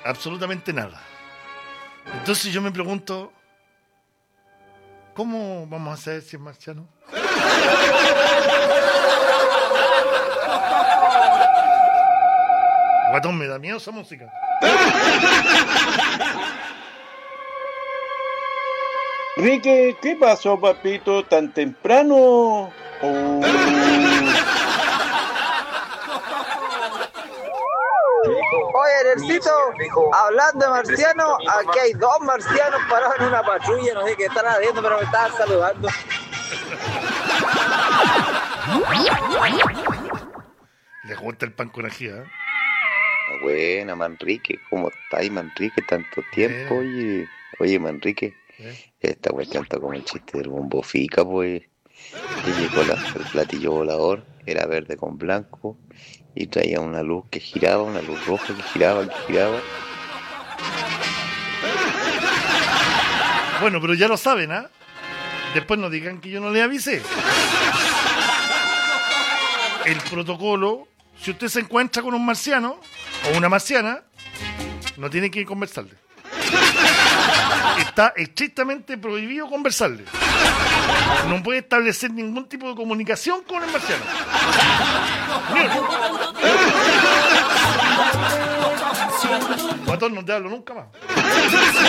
absolutamente nada. Entonces yo me pregunto, ¿cómo vamos a saber si es marciano? Guatón, me da miedo esa música. Enrique, ¿qué pasó, papito? ¿Tan temprano? Oye, Nercito, hablando de marcianos, aquí hay 2 marcianos parados en una patrulla, no sé qué están haciendo, pero me estaban saludando. Les gusta el pan con ají, ¿eh? Buena, Manrique, ¿cómo estáis, Manrique? Tanto tiempo, oye, Manrique, esta cuestión está como el chiste del bombo fica, pues. Que llegó el platillo volador, era verde con blanco y traía una luz que giraba, una luz roja que giraba. Bueno, pero ya lo saben, ¿ah? Después no digan que yo no les avisé. El protocolo, si usted se encuentra con un marciano o una marciana, no tiene que conversarle. Está estrictamente prohibido conversarle. No puede establecer ningún tipo de comunicación con el marciano. Guatón, no te hablo nunca más.